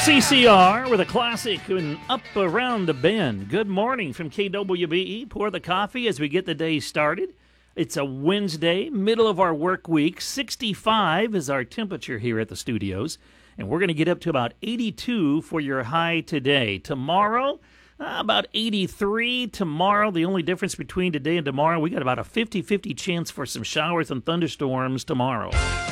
CCR with a classic and Up Around the Bend. Good morning from KWBE. Pour the coffee as we get the day started. It's a Wednesday, middle of our work week. 65 is our temperature here at the studios. And we're going to get up to about 82 for your high today. Tomorrow, about 83. Tomorrow, the only difference between today and tomorrow, we got about a 50-50 chance for some showers and thunderstorms tomorrow.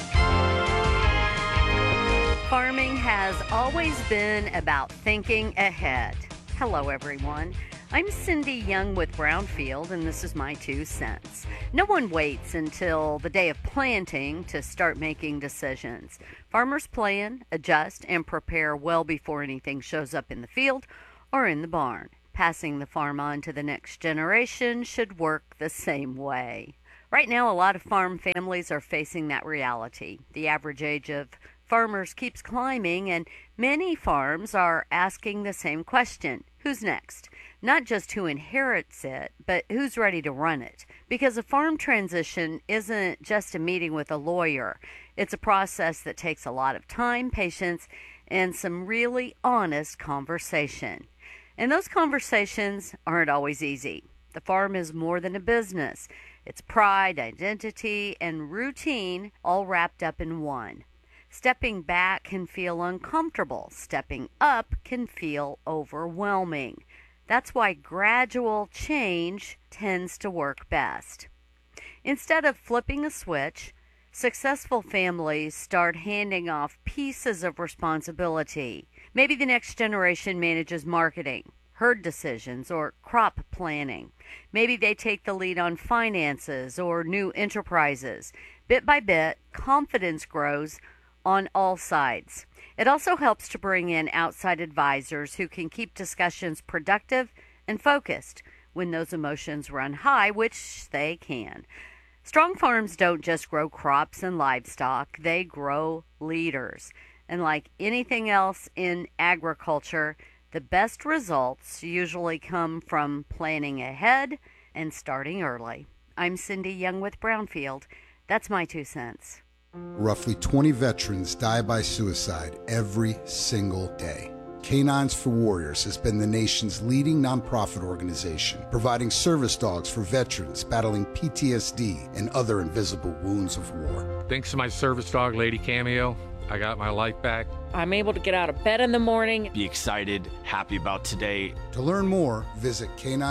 Farming has always been about thinking ahead. Hello, everyone. I'm Cindy Young with Brownfield, and this is my 2 cents. No one waits until the day of planting to start making decisions. Farmers plan, adjust, and prepare well before anything shows up in the field or in the barn. Passing the farm on to the next generation should work the same way. Right now, a lot of farm families are facing that reality. The average age of farmers keeps climbing, and many farms are asking the same question. Who's next? Not just who inherits it, but who's ready to run it. Because a farm transition isn't just a meeting with a lawyer. It's a process that takes a lot of time, patience, and some really honest conversation. And those conversations aren't always easy. The farm is more than a business. It's pride, identity, and routine all wrapped up in one. Stepping back can feel uncomfortable. Stepping up can feel overwhelming. That's why gradual change tends to work best. Instead of flipping a switch, successful families start handing off pieces of responsibility. Maybe the next generation manages marketing, herd decisions, or crop planning. Maybe they take the lead on finances or new enterprises. Bit by bit, confidence grows on all sides. It also helps to bring in outside advisors who can keep discussions productive and focused when those emotions run high, which they can. Strong farms don't just grow crops and livestock, they grow leaders. And like anything else in agriculture, the best results usually come from planning ahead and starting early. I'm Cindy Young with Brownfield. That's my 2 cents. Roughly 20 veterans die by suicide every single day. Canines for Warriors has been the nation's leading nonprofit organization, providing service dogs for veterans battling PTSD and other invisible wounds of war. Thanks to my service dog, Lady Cameo, I got my life back. I'm able to get out of bed in the morning. Be excited, happy about today. To learn more, visit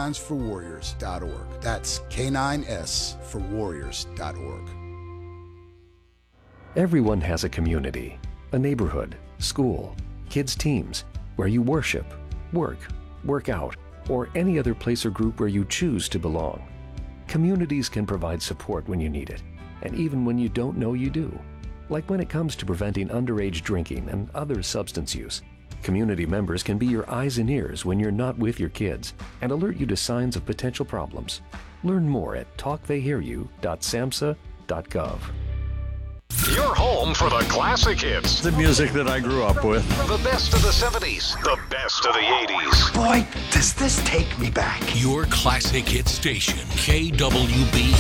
caninesforwarriors.org. That's caninesforwarriors.org. Everyone has a community, a neighborhood, school, kids' teams, where you worship, work out, or any other place or group where you choose to belong. Communities can provide support when you need it, and even when you don't know you do. Like when it comes to preventing underage drinking and other substance use. Community members can be your eyes and ears when you're not with your kids and alert you to signs of potential problems. Learn more at talktheyhearyou.samhsa.gov. Your home for the classic hits. The music that I grew up with. The best of the 70s. The best of the 80s. Boy, does this take me back. Your classic hit station, KWBE.